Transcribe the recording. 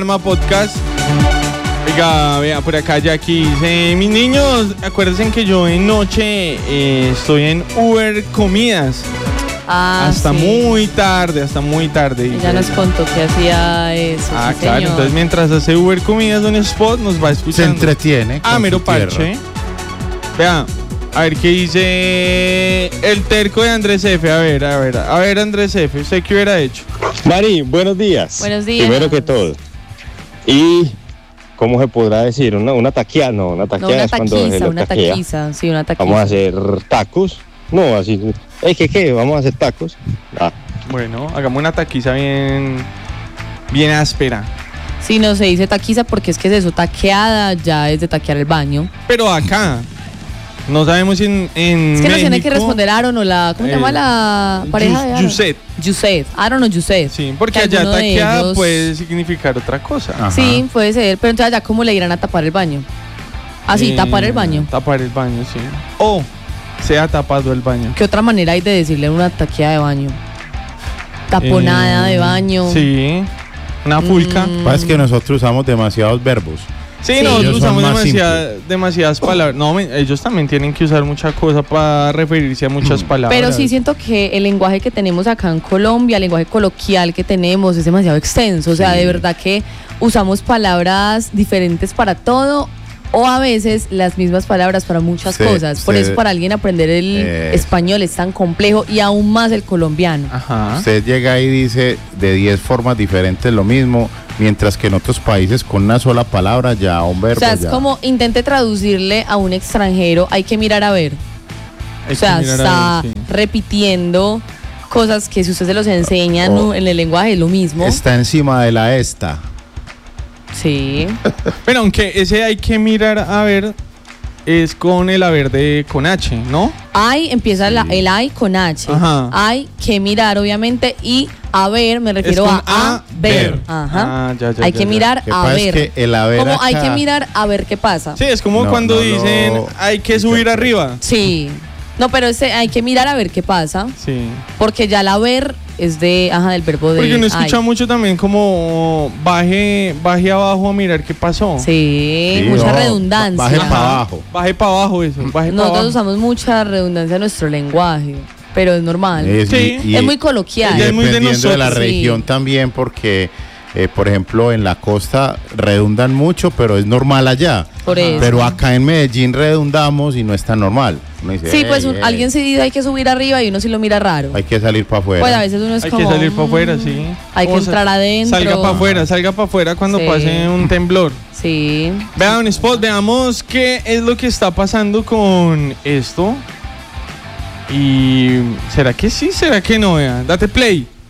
Podcast. Oiga, vea, por acá Jackie dice: mis niños, acuérdense que yo en noche estoy en Uber Comidas. Hasta muy tarde. Ella nos contó que hacía eso. Ah, sí, claro, señor. entonces mientras hace Uber Comidas, Don Spot nos va escuchando. Se entretiene. Mero parche. Vea, a ver qué dice el terco de Andrés F. A ver, Andrés F., ¿usted qué hubiera hecho? Mari, buenos días. Buenos días. Primero que todo. Y, ¿cómo se podrá decir? Una taquilla, no, una taquilla es cuando se lo taquea. Sí, una taquiza. Vamos a hacer tacos. No, así. ¿Qué? Vamos a hacer tacos. Bueno, hagamos una taquiza bien áspera. Sí, no se dice taquiza porque es que es eso, taqueada ya es de taquear el baño. Pero acá, no sabemos si en Es que México, nos tiene que responder Aaron o la, ¿cómo se llama la pareja de Aaron? Yuset. Aaron o Yuset. Sí, porque Que allá alguno de taqueada ellos- puede significar otra cosa. Ajá. Sí, puede ser, pero entonces allá ¿cómo le irán a tapar el baño? Así, tapar el baño. Tapar el baño, sí. O sea tapado el baño. ¿Qué otra manera hay de decirle una taqueada de baño? Taponada de baño. Sí, una fulca. Pasa que nosotros usamos demasiados verbos. Sí, Sí. nosotros Ellos son usamos más demasiadas palabras. No, ellos también tienen que usar mucha cosa para referirse a muchas palabras. Pero sí siento que el lenguaje que tenemos acá en Colombia, el lenguaje coloquial que tenemos es demasiado extenso. O sea, Sí. de verdad que usamos palabras diferentes para todo o a veces las mismas palabras para muchas cosas. Por eso para alguien aprender el español es tan complejo y aún más el colombiano. Ajá. Usted llega y dice de 10 formas diferentes lo mismo, mientras que en otros países con una sola palabra ya un verbo. O sea, es ya. como intente traducirle a un extranjero, hay que mirar a ver. Hay O sea, que mirar está a ver, sí. repitiendo cosas que si usted se los enseñan en el lenguaje es lo mismo. Está encima de la esta. Sí. Pero aunque ese hay que mirar a ver es con el haber de con H, ¿no? Hay, empieza el hay con H. Ajá. Hay que mirar, obviamente, y a ver, me refiero Es con a ver. ver. Ajá. Ya, Hay que ya. mirar Lo que a pasa es ver. que el haber Como hay acá- que mirar a ver qué pasa. Sí, es como No, cuando no, dicen no. hay que subir arriba. Sí. No, pero ese hay que mirar a ver qué pasa. Sí. Porque ya el ver es del verbo de. Porque uno escucha hay. mucho también como baje abajo a mirar qué pasó. Sí, Sí, mucha no, redundancia. baje Ajá. para abajo. Baje para abajo eso. Baje para Nosotros abajo. usamos mucha redundancia en nuestro lenguaje, pero es normal. Sí. Es muy coloquial. Ya es muy de dependiendo de la nosotros. región Sí. también, porque, por ejemplo, en la costa redundan mucho, pero es normal allá. Por eso. Pero acá en Medellín redundamos y no es tan normal. Uno dice, Sí, pues "Ey, ey, alguien se dice hay que subir arriba y uno sí lo mira raro. hay que salir para afuera". Pues a veces uno es Hay como. que salir para afuera, sí. Hay que O entrar adentro. Salga para afuera cuando Sí. pase un temblor. Sí. Vea, un spot, veamos qué es lo que está pasando con esto. Y ¿será que sí? ¿Será que no? Vea, date play.